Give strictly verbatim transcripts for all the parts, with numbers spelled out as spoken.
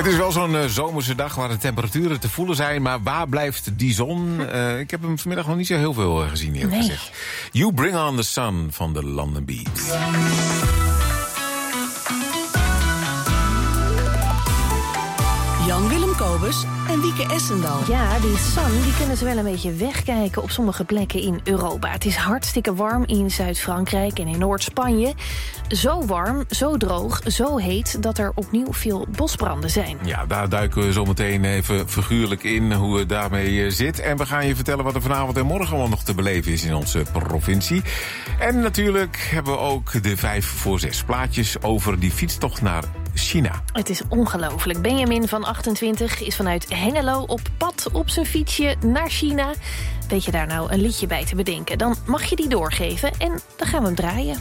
Het is wel zo'n uh, zomerse dag waar de temperaturen te voelen zijn. Maar waar blijft die zon? Uh, ik heb hem vanmiddag nog niet zo heel veel uh, gezien, eerlijk nee. gezegd. You Bring On The Sun van de London Beat. Jan-Willem Kobus en Wieke Essendal. Ja, die sun die kunnen ze wel een beetje wegkijken op sommige plekken in Europa. Het is hartstikke warm in Zuid-Frankrijk en in Noord-Spanje. Zo warm, zo droog, zo heet dat er opnieuw veel bosbranden zijn. Ja, daar duiken we zo meteen even figuurlijk in hoe het daarmee zit. En we gaan je vertellen wat er vanavond en morgen allemaal nog te beleven is in onze provincie. En natuurlijk hebben we ook de vijf voor zes plaatjes over die fietstocht naar China. Het is ongelooflijk. Benjamin van achtentwintig is vanuit Hengelo op pad op zijn fietsje naar China. Weet je daar nou een liedje bij te bedenken? Dan mag je die doorgeven en dan gaan we hem draaien.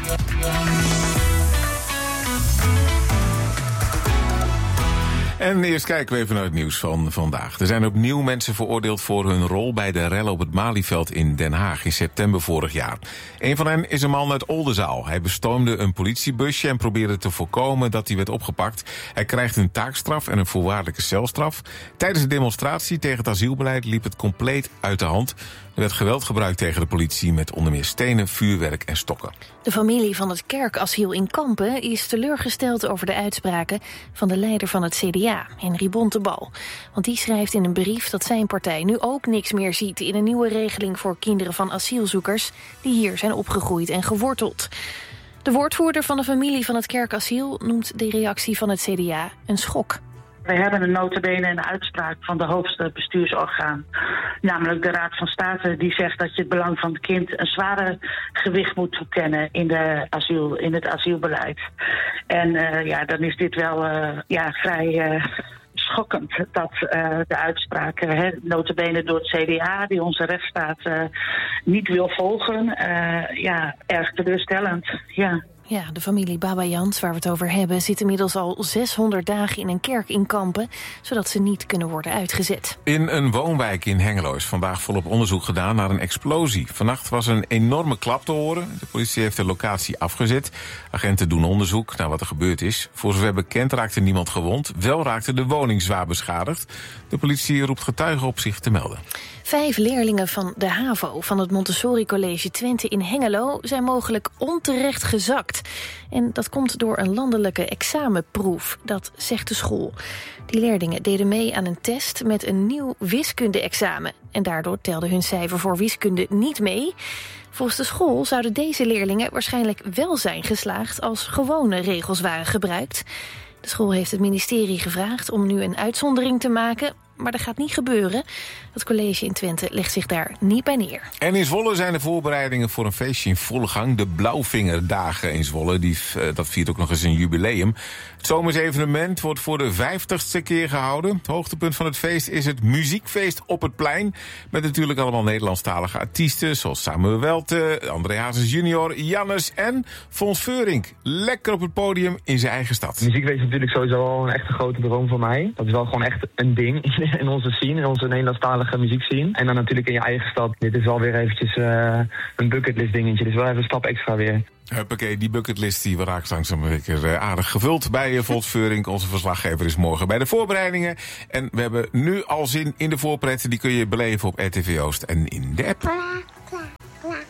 En eerst kijken we even naar het nieuws van vandaag. Er zijn opnieuw mensen veroordeeld voor hun rol bij de rel op het Malieveld in Den Haag in september vorig jaar. Een van hen is een man uit Oldenzaal. Hij bestormde een politiebusje en probeerde te voorkomen dat hij werd opgepakt. Hij krijgt een taakstraf en een voorwaardelijke celstraf. Tijdens de demonstratie tegen het asielbeleid liep het compleet uit de hand. Er werd geweld gebruikt tegen de politie met onder meer stenen, vuurwerk en stokken. De familie van het kerkasiel in Kampen is teleurgesteld over de uitspraken van de leider van het C D A, Henry Bontebal. Want die schrijft in een brief dat zijn partij nu ook niks meer ziet in een nieuwe regeling voor kinderen van asielzoekers die hier zijn opgegroeid en geworteld. De woordvoerder van de familie van het kerkasiel noemt de reactie van het C D A een schok. We hebben een nota bene een uitspraak van de hoogste bestuursorgaan, namelijk de Raad van State, die zegt dat je het belang van het kind een zware gewicht moet toekennen in, de asiel, in het asielbeleid. En uh, ja, dan is dit wel uh, ja, vrij uh, schokkend dat uh, de uitspraken, nota bene door het C D A, die onze rechtsstaat uh, niet wil volgen, uh, ja, erg teleurstellend, ja. Ja, de familie Babayans, waar we het over hebben, zit inmiddels al zeshonderd dagen in een kerk in Kampen, zodat ze niet kunnen worden uitgezet. In een woonwijk in Hengelo is vandaag volop onderzoek gedaan naar een explosie. Vannacht was een enorme klap te horen. De politie heeft de locatie afgezet. Agenten doen onderzoek naar wat er gebeurd is. Voor zover bekend raakte niemand gewond. Wel raakte de woning zwaar beschadigd. De politie roept getuigen op zich te melden. Vijf leerlingen van de HAVO van het Montessori College Twente in Hengelo zijn mogelijk onterecht gezakt. En dat komt door een landelijke examenproef, dat zegt de school. Die leerlingen deden mee aan een test met een nieuw wiskunde-examen. En daardoor telde hun cijfer voor wiskunde niet mee. Volgens de school zouden deze leerlingen waarschijnlijk wel zijn geslaagd als gewone regels waren gebruikt. De school heeft het ministerie gevraagd om nu een uitzondering te maken, maar dat gaat niet gebeuren. Het college in Twente legt zich daar niet bij neer. En in Zwolle zijn de voorbereidingen voor een feestje in volle gang. De Blauwvingerdagen in Zwolle, die, dat viert ook nog eens een jubileum. Het zomers evenement wordt voor de vijftigste keer gehouden. Het hoogtepunt van het feest is het muziekfeest op het plein. Met natuurlijk allemaal Nederlandstalige artiesten, zoals Samuel Welte, André Hazes junior, Jannes en Fons Veurink. Lekker op het podium in zijn eigen stad. Muziekfeest is natuurlijk sowieso al een echte grote droom van mij. Dat is wel gewoon echt een ding in onze scene, in onze Nederlandstalige muziekscene. En dan natuurlijk in je eigen stad. Dit is wel weer eventjes uh, een bucketlist dingetje. Dus wel even een stap extra weer. Huppakee, die bucketlist die we raakt langzaam een keer aardig gevuld bij Fons Veurink. Onze verslaggever is morgen bij de voorbereidingen. En we hebben nu al zin in de voorpret. Die kun je beleven op R T V Oost en in de app.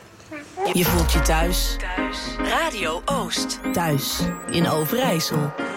Je voelt je thuis. Thuis. Radio Oost. Thuis in Overijssel.